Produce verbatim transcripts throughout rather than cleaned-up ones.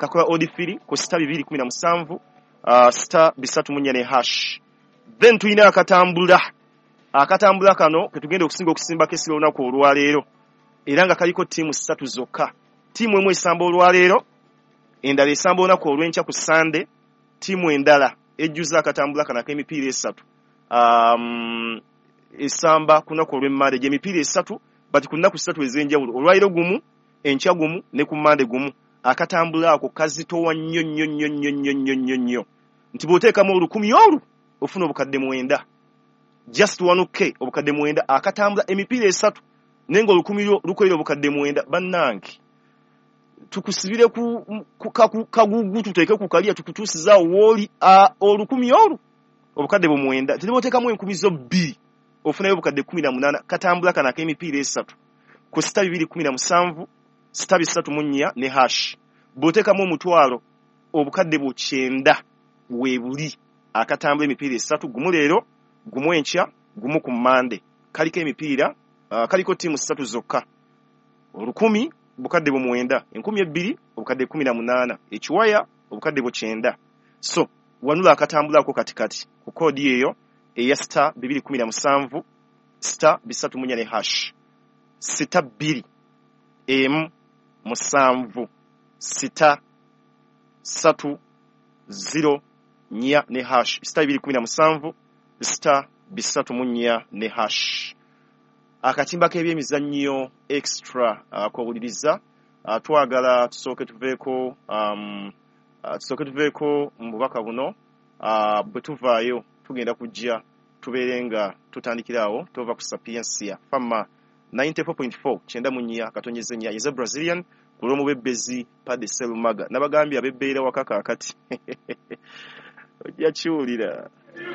kakola odifiri ku star bibiri kumi na musanvu uh, star bisatu munya ne hash. Then tuyina akatambula akatambula kano ketugenda okusinga okusimba kesiro lunaku olwaleero era nga kaliko tiimu ssatu zokka. Tiimu emu esamba olwaleero, endala esamba olunaku olw'enkya ku Sunday, tiimu endala ejjuza akatambula kana k'emipiira esatu um, esamba ku lunaku olw'emmande gy'emipiira esatu but ku nnaku ssatu ez'enjawulo, olwaleero gumu, enkya gumu ne ku mmande gumu. Akatambula ako kazitowa nnyo nnyo nnyo nnyo nnyo nnyo nnyo nnyo nti bw'oteekamu olukumi olwo ofuna obukadde mwenda, just one k obukadde mwenda. Akatambula emipiira esatu naye nga olukumi lukolera obukadde mwenda. Bannange tukusibire ku, ku kagugu tuteeke ku kaliya tukutuusiza wooli olukumi olwo obukadde bumwenda. Tiri bw'oteekamu enkumi zo bbiri ofunayo obukadde kumi na munaana. Katambula kana ak'emipiira esatu ku sita bibiri kumi na musanvu sita bisatu mu nnya ne hash. Bw'oteekamu omutwalo obukadde bu kyenda weebuli. Akatambula emipiira esatu, gumu leero, gumu enkya, gumu ku mmande. Kaliko emipiira uh, kaliko tiimu ssatu zokka. Olukumi obukadde bu mwenda, enkumi ebbiri obukadde kumi na munaana, ekiwaya obukadde bu kyenda. So wanula akatambula ako katikati ku koodi eyo eya star bibiri kumi na musanvu star bisatu munya ne hash. Sita bbiri emu musanvu sita satu zero nya ne hash. Star bibiri kumi na musanvu star bisatu munya ne hash. Akatimba k'ebyemizannyo extra akobuliriza uh, twagala tusooke tuveeko um, uh, tusooke tuveeko mu bubaka buno uh, bwe tuvaayo tugenda kujja tubeere nga tutandikirawo tova ku Sapiensia Fama ninety four point four kyenda mu nnya katonyeze nnya is a Brazilian kulomu bebbezi Padre Selumaga nabagambye abebbeera wakaka akati ojja kiwulira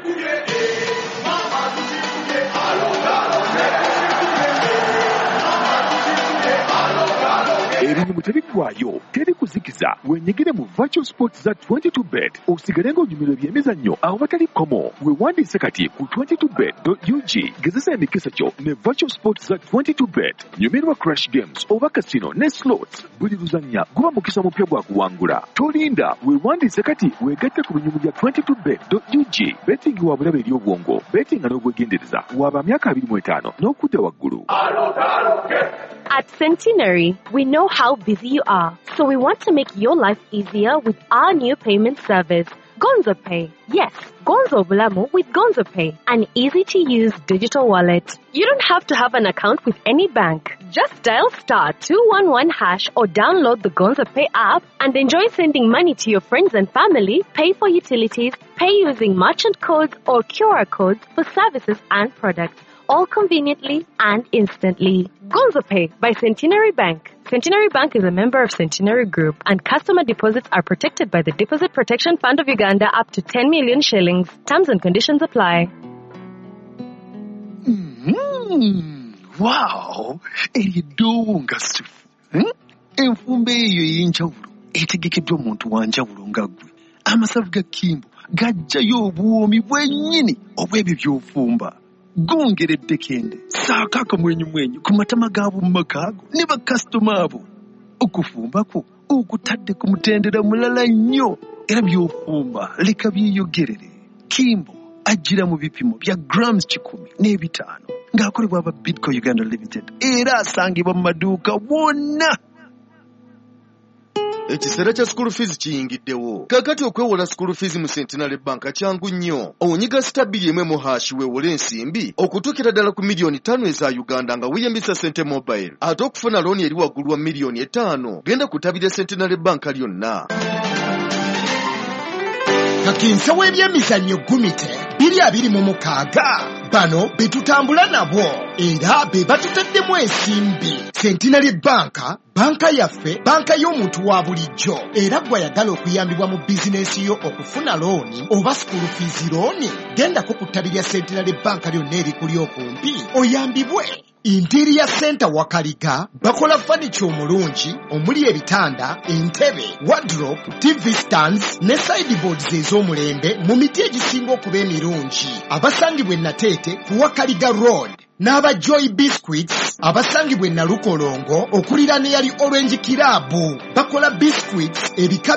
Erimu tebiggwayo teri kuzikiza wenyigire mu virtual sports za twenty-two bet osigale ng'onyumirwa ebyemizannyo awo batali komo weewandiise kati ku twenty-two bet dot u g gezesa emikisa kyo ne virtual sports za twenty-two bet nyumirwa crash games oba casino ne slots buli luzannya guba mukisa mupya gwa kuwangula tolinda weewandiise kati weegatte ku binyumu bya twenty-two bet dot u g betting wa bulabe eri obwongo betting n'obwegendereza waba myaka abiri mu etaano n'okudda waggulu. At Centenary, we know how busy you are, so we want to make your life easier with our new payment service, Gonzo Pay. Yes, Gonzo Bulamu with Gonzo Pay, an easy-to-use digital wallet. You don't have to have an account with any bank. Just dial star two one one hash or download the Gonzo Pay app and enjoy sending money to your friends and family, pay for utilities, pay using merchant codes or Q R codes for services and products, all conveniently and instantly. Gonzo Pay by Centenary Bank. Centenary Bank is a member of Centenary Group, and customer deposits are protected by the Deposit Protection Fund of Uganda up to ten million shillings. Terms and conditions apply. Mm-hmm. Wow! Eridonga sifu. Hmm? Enfumbe eyo y'enjawulo etegekeddwa omuntu wa njawulo nga ggwe. Amasavu ga Kimbo gajjayo obwomi bwennyini obw'ebyo by'ofumba. Gongeredde kende saaka akamwenyu mwenyu ku matama gaabo mu makaago ne bakasitoma abo. Okufumba kwo okutadde ku mutendera mulala nnyo era by'ofumba leka byeyogerere. Kimbo ajjira mu bipimo bya grams kikumi n'ebitaano ng'akolebwa aba Bidco Uganda Limited era asangibwa mu maduuka wonna. Ekiseera kya school fees kiyingiddewo. Kakati okwewola school fees mu Centenary Bank kyangu nnyo. Onyiga stabili emwe mu hash weewole ensimbi okutuukira ddala ku miliyoni ttaano eza Uganda nga weeyambisa Sente Mobile. Ate okufuna looni eri waggulu wa miliyoni etaano genda kutabira Centenary Bank lyonna. Kakinsa w'ebyemizannyo gumite biri abiri mu mukaaga. Bano betutambula nabo era be batutaddemu ensimbi. Centenary Bank, banka yaffe, banka y'omuntu wa bulijjo. Era gwayagala okuyambibwa mu bizinesi yo okufuna looni oba school fees looni, genda ku kutabirya Centenary Bank lyonna eri kuli okumpi oyambibwe. Interior Center Wakaliga bakola furniture omulungi omuli ebitanda, entebe, wardrobe, T V stands ne sideboards ez'omulembe mu miti egisinga okuba emirungi. Abasangibwa e Nateete ku Wakaliga Road. N'aba Joy Biscuits abasangibwa e Nalukolongo okuliraana eyali Orange Club bakola biscuits ebika